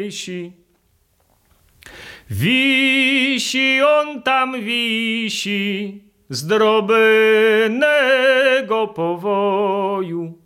wisi. Wisi on tam wisi, z drobnego powoju.